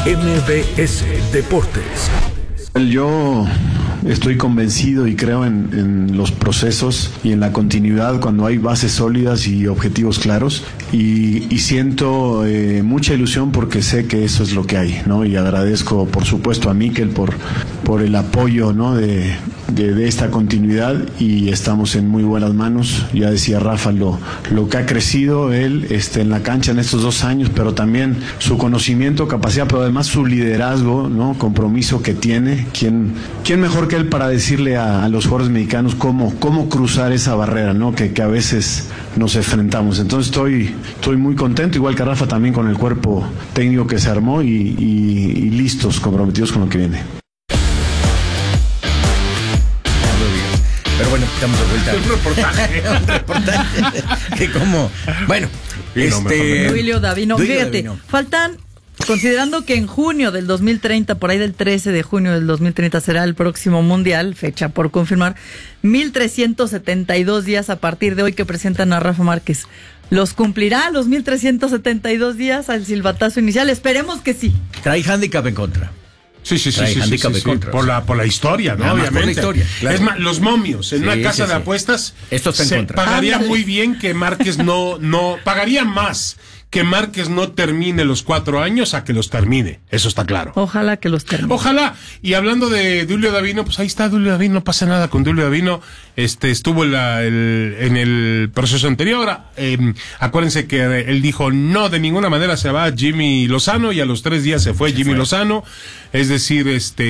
MBS Deportes. Yo estoy convencido y creo en los procesos y en la continuidad cuando hay bases sólidas y objetivos claros y siento mucha ilusión porque sé que eso es lo que hay, ¿no? Y agradezco por supuesto a Mikel por el apoyo, ¿no? de esta continuidad y estamos en muy buenas manos. Ya decía Rafa lo que ha crecido él en la cancha en estos 2 años, pero también su conocimiento, capacidad, pero además su liderazgo, ¿no? Compromiso que tiene. ¿Quién mejor que él para decirle a los jugadores mexicanos cómo cruzar esa barrera, ¿no? Que a veces nos enfrentamos? Entonces estoy muy contento, igual que Rafa, también con el cuerpo técnico que se armó y listos, comprometidos con lo que viene. Pero bueno, estamos de vuelta. Un reportaje. Que como, bueno, Duilio Davino. Fíjate, Davino. faltan, considerando que en junio del 2030, por ahí del 13 de junio del 2030 será el próximo mundial, fecha por confirmar, 1,372 días a partir de hoy que presentan a Rafa Márquez. ¿Los cumplirá los 1,372 días al silbatazo inicial? Esperemos que sí. Trae handicap en contra. Sí. Por la historia, ¿no? Nada más Obviamente. por la historia, claro. Es más, los momios en una casa de apuestas. Esto está en se contra. pagaría Ándale. muy bien que Márquez no pagaría más que Márquez no termine los 4 años a que los termine. Eso está claro. Ojalá que los termine. Ojalá. Y hablando de Duilio Davino, pues ahí está Duilio Davino, no pasa nada con Duilio Davino. Estuvo en el proceso anterior. Acuérdense que él dijo no, de ninguna manera se va Jimmy Lozano, y a los 3 días se fue Jimmy Lozano. Es decir,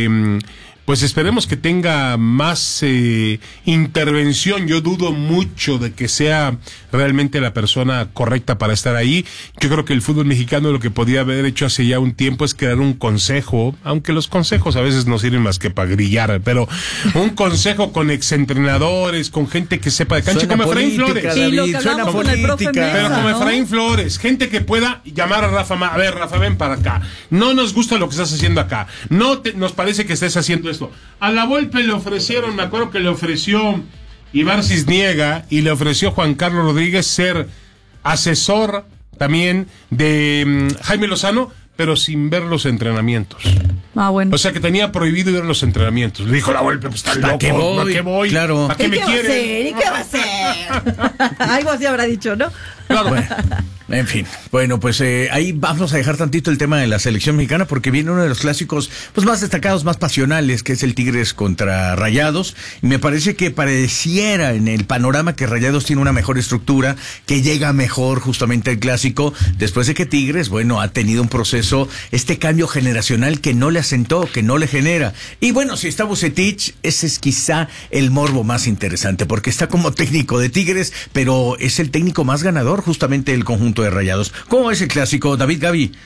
pues esperemos que tenga más intervención. Yo dudo mucho de que sea realmente la persona correcta para estar ahí. Yo creo que el fútbol mexicano lo que podía haber hecho hace ya un tiempo es crear un consejo, aunque los consejos a veces no sirven más que para grillar, pero un consejo con exentrenadores, con gente que sepa de cancha, Suena como Efraín política, Flores. Y lo que Suena hablamos con el profe política. Pero Mesa, como ¿no? Efraín Flores, gente que pueda llamar a Rafa, a ver, Rafa, ven para acá. No nos gusta lo que estás haciendo acá. Nos parece que estés haciendo esto. A la Volpe le ofrecieron, me acuerdo que le ofreció Ibar Cisniega y le ofreció Juan Carlos Rodríguez ser asesor también de Jaime Lozano, pero sin ver los entrenamientos. Ah, bueno. O sea que tenía prohibido ir a los entrenamientos. Le dijo la Volpe, pues está loco, qué voy? ¿para qué voy? Claro. ¿Para qué me va a hacer? quieren? ¿Y qué va a hacer? Algo así habrá dicho, ¿no? Claro. Bueno, en fin, bueno, pues ahí vamos a dejar tantito el tema de la selección mexicana porque viene uno de los clásicos pues más destacados, más pasionales, que es el Tigres contra Rayados, y me parece que pareciera en el panorama que Rayados tiene una mejor estructura, que llega mejor justamente el clásico, después de que Tigres, bueno, ha tenido un proceso, este cambio generacional que no le asentó, que no le genera, y bueno, si está Vucetich, ese es quizá el morbo más interesante, porque está como técnico de Tigres, pero es el técnico más ganador justamente del conjunto de Rayados. ¿Cómo es el clásico, David,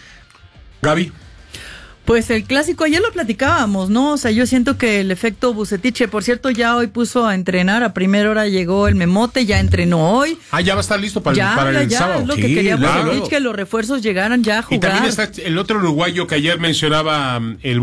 Gaby? Pues el clásico, ayer lo platicábamos, ¿no? O sea, yo siento que el efecto Vucetich, por cierto, ya hoy puso a entrenar, a primera hora llegó el Memote, ya entrenó hoy. Ah, ya va a estar listo para el sábado. Es lo que Sí, quería claro. Vucetich, que los refuerzos llegaran ya a Y jugar. también está el otro uruguayo que ayer mencionaba el